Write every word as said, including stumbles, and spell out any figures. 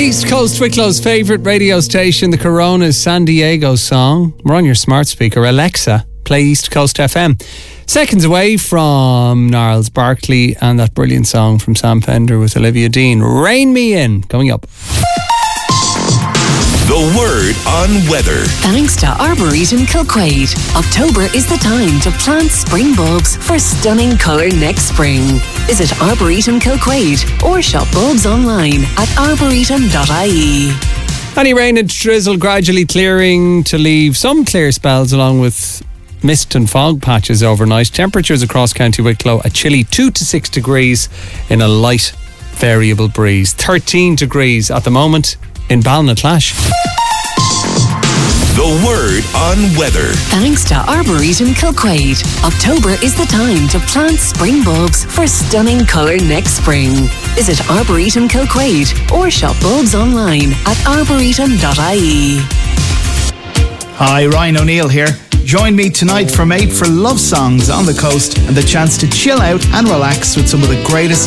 East Coast Wicklow's favourite radio station, the Corona's San Diego song. We're on your smart speaker. Alexa, play East Coast F M. Seconds away from Gnarls Barkley and that brilliant song from Sam Fender with Olivia Dean, Rain Me In, coming up. The word on weather. Thanks to Arboretum Kilquade. October is the time to plant spring bulbs for stunning colour next spring. Visit Arboretum Kilquade or shop bulbs online at arboretum dot I E. Any rain and drizzle gradually clearing to leave some clear spells along with mist and fog patches overnight. Temperatures across County Wicklow a chilly two to six degrees in a light variable breeze. thirteen degrees at the moment in Ballinaclash. The word on weather. Thanks to Arboretum Kilquade. October is the time to plant spring bulbs for stunning colour next spring. Visit Arboretum Kilquade or shop bulbs online at arboretum dot I E. Hi, Ryan O'Neill here. Join me tonight from eight for love songs on the coast and the chance to chill out and relax with some of the greatest